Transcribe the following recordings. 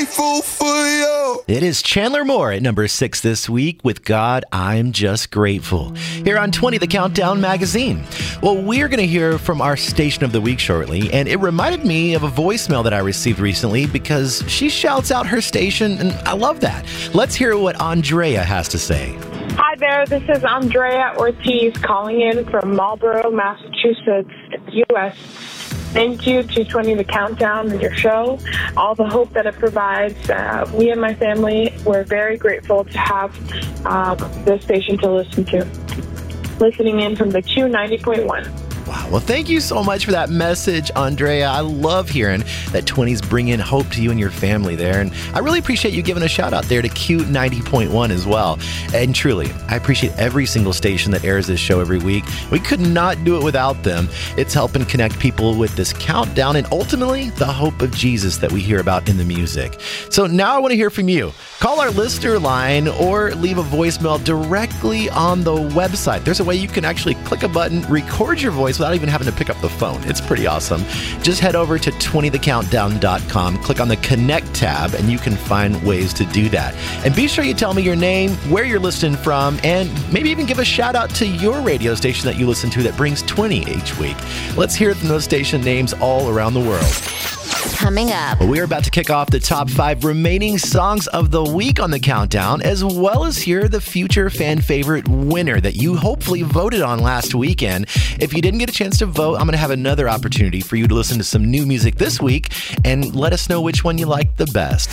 grateful for you. It is Chandler Moore at number 6 this week with God, I'm Just Grateful. Here on 20, the Countdown magazine. Well, we're going to hear from our station of the week shortly, and it reminded me of a voicemail that I received recently because she shouts out her station, and I love that. Let's hear what Andrea has to say. Hi there, this is Andrea Ortiz calling in from Marlborough, Massachusetts, U.S. Thank you to 20 The Countdown and your show, all the hope that it provides. We and my family, we're very grateful to have this station to listen to. Listening in from the Q90.1. Wow. Well, thank you so much for that message, Andrea. I love hearing that 20s bring in hope to you and your family there. And I really appreciate you giving a shout out there to Q90.1 as well. And truly, I appreciate every single station that airs this show every week. We could not do it without them. It's helping connect people with this countdown and ultimately the hope of Jesus that we hear about in the music. So now I want to hear from you. Call our listener line or leave a voicemail directly on the website. There's a way you can actually click a button, record your voice without even having to pick up the phone. It's pretty awesome. Just head over to 20thecountdown.com, click on the Connect tab, and you can find ways to do that. And be sure you tell me your name, where you're listening from, and maybe even give a shout out to your radio station that you listen to that brings 20 each week. Let's hear it from those station names all around the world. Coming up. We are about to kick off the top 5 remaining songs of the week on the countdown, as well as hear the future fan favorite winner that you hopefully voted on last weekend. If you didn't get a chance to vote, I'm going to have another opportunity for you to listen to some new music this week and let us know which one you like the best.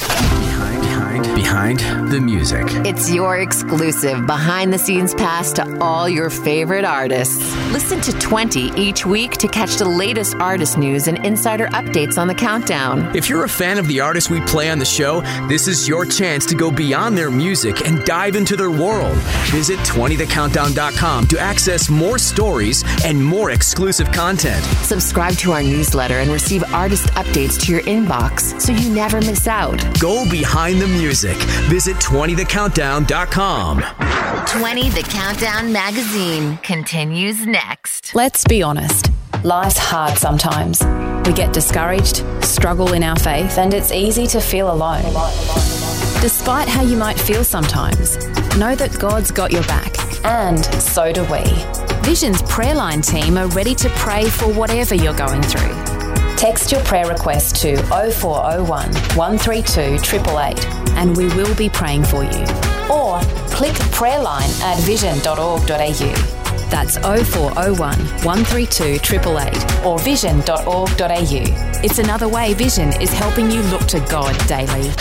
Behind the music. It's your exclusive behind-the-scenes pass to all your favorite artists. Listen to 20 each week to catch the latest artist news and insider updates on the countdown. If you're a fan of the artists we play on the show, this is your chance to go beyond their music and dive into their world. Visit 20thecountdown.com to access more stories and more exclusive content. Subscribe to our newsletter and receive artist updates to your inbox so you never miss out. Go behind the music. Visit 20thecountdown.com. 20 The Countdown magazine continues next. Let's be honest. Life's hard sometimes. We get discouraged, struggle in our faith, and it's easy to feel alone. Despite how you might feel sometimes, know that God's got your back, and so do we. Vision's prayer line team are ready to pray for whatever you're going through. Text your prayer request to 0401 132 888 and we will be praying for you. Or click prayerline at vision.org.au. That's 0401 132 888 or vision.org.au. It's another way Vision is helping you look to God daily.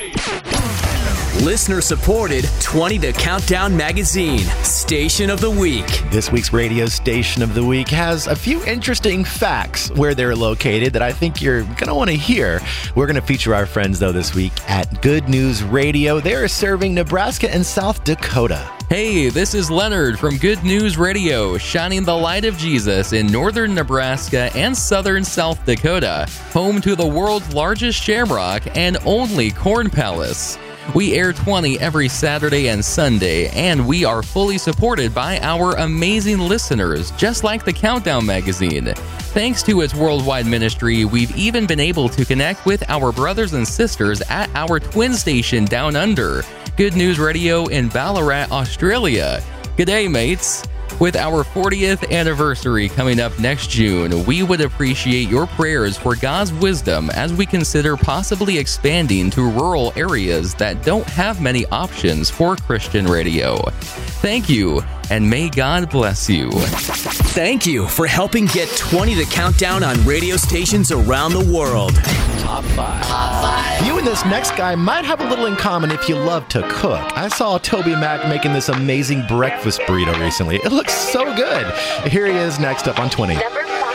Listener supported 20 The Countdown magazine, Station of the Week. This week's radio station of the week has a few interesting facts where they're located that I think you're going to want to hear. We're going to feature our friends, though, this week at Good News Radio. They're serving Nebraska and South Dakota. Hey, this is Leonard from Good News Radio, shining the light of Jesus in northern Nebraska and southern South Dakota, home to the world's largest shamrock and only Corn Palace. We air 20 every Saturday and Sunday, and we are fully supported by our amazing listeners, just like the Countdown magazine. Thanks to its worldwide ministry, we've even been able to connect with our brothers and sisters at our twin station down under, Good News Radio in Ballarat, Australia. G'day, mates! With our 40th anniversary coming up next June, we would appreciate your prayers for God's wisdom as we consider possibly expanding to rural areas that don't have many options for Christian radio. Thank you, and may God bless you. Thank you for helping get 20 The Countdown on radio stations around the world. Top 5. You and this next guy might have a little in common if you love to cook. I saw Toby Mac making this amazing breakfast burrito recently. It looks so good. Here he is next up on 20. Number